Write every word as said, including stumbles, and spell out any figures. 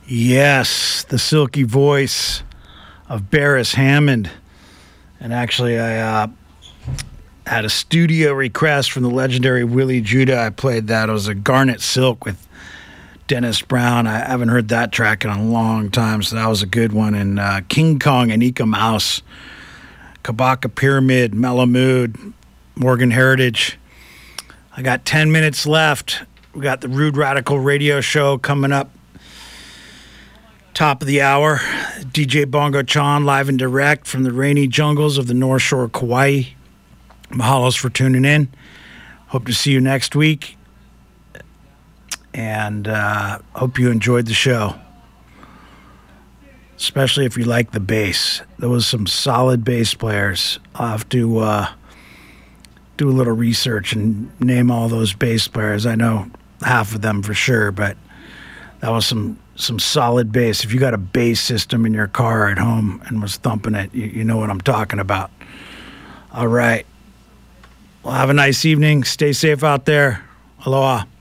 Yes, the silky voice of Beres Hammond. And actually, I uh, had a studio request from the legendary Willie Judah. I played that. It was a Garnet Silk with Dennis Brown. I haven't heard that track in a long time, so that was a good one. And uh, King Kong and Ika Mouse, Kabaka Pyramid, Mellow Mood, Morgan Heritage. I got ten minutes left. We got the Rude Radical radio show coming up. Top of the hour, D J Bongo Chan live and direct from the rainy jungles of the North Shore of Kauai. Mahalos for tuning in. Hope to see you next week. And uh, hope you enjoyed the show. Especially if you like the bass. There was some solid bass players. I'll have to uh, do a little research and name all those bass players. I know half of them for sure, but that was some some solid bass. If you got a bass system in your car at home and was thumping it, you, you know what I'm talking about. All right. Well, have a nice evening. Stay safe out there. Aloha.